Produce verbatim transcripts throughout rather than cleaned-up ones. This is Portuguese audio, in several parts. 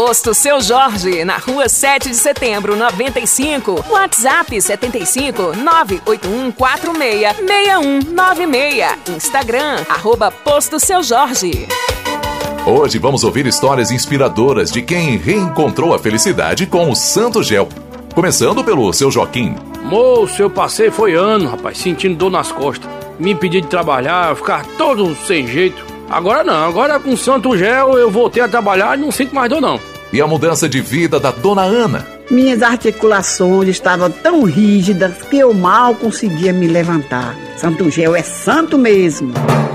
Posto Seu Jorge, na rua sete de setembro, noventa e cinco. WhatsApp setenta e cinco, nove oito um quatro seis, seis um nove seis. Instagram, arroba Posto Seu Jorge. Hoje vamos ouvir histórias inspiradoras de quem reencontrou a felicidade com o Santo Gel. Começando pelo seu Joaquim. Moço, eu passei foi ano, rapaz, sentindo dor nas costas. Me impedi de trabalhar, ficar todo sem jeito. Agora não, agora com o Santo Gel eu voltei a trabalhar e não sinto mais dor não. E a mudança de vida da dona Ana. Minhas articulações estavam tão rígidas que eu mal conseguia me levantar. Santo Gel é santo mesmo.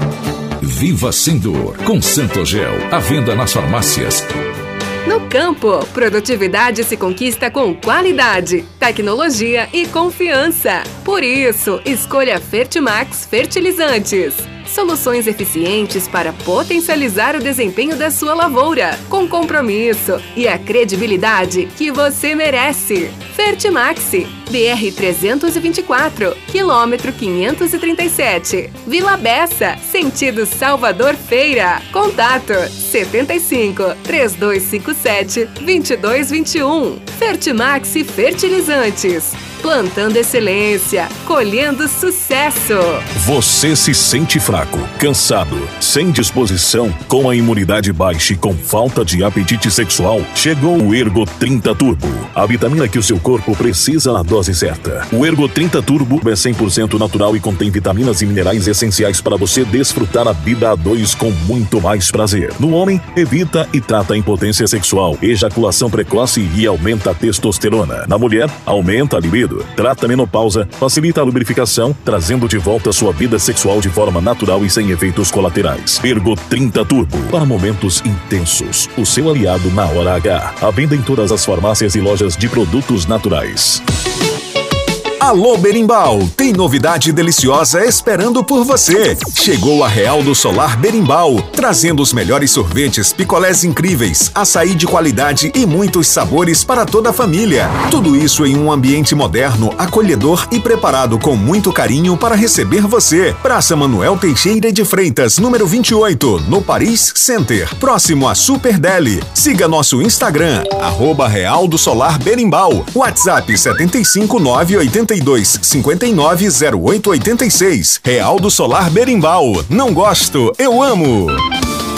Viva sem dor com Santo Gel, à venda nas farmácias. No campo, produtividade se conquista com qualidade, tecnologia e confiança. Por isso, escolha Fertimax Fertilizantes. Soluções eficientes para potencializar o desempenho da sua lavoura, com compromisso e a credibilidade que você merece. Fertimax, B R trezentos e vinte e quatro, quilômetro quinhentos e trinta e sete, Vila Bessa, sentido Salvador Feira. Contato setenta e cinco, três dois cinco sete, dois dois dois um. Fertimax Fertilizantes. Plantando excelência, colhendo sucesso. Você se sente fraco, cansado, sem disposição, com a imunidade baixa e com falta de apetite sexual? Chegou o Ergo trinta Turbo, a vitamina que o seu corpo precisa na dose certa. O Ergo trinta Turbo é cem por cento natural e contém vitaminas e minerais essenciais para você desfrutar a vida a dois com muito mais prazer. No homem, evita e trata a impotência sexual, ejaculação precoce e aumenta a testosterona. Na mulher, aumenta a libido, trata a menopausa, facilita a lubrificação, trazendo de volta sua vida sexual de forma natural e sem efeitos colaterais. Ergo trinta Turbo, para momentos intensos. O seu aliado na hora H. À venda em todas as farmácias e lojas de produtos naturais. Alô Berimbau, tem novidade deliciosa esperando por você. Chegou a Real do Solar Berimbau, trazendo os melhores sorvetes, picolés incríveis, açaí de qualidade e muitos sabores para toda a família. Tudo isso em um ambiente moderno, acolhedor e preparado com muito carinho para receber você. Praça Manuel Teixeira de Freitas, número vinte e oito, no Paris Center, próximo a Super Deli. Siga nosso Instagram, arroba Real do Solar Berimbau. WhatsApp setenta e cinco, nove oito dois, cinco nove, zero oito oito seis. Real do Solar Berimbau. Não gosto, eu amo.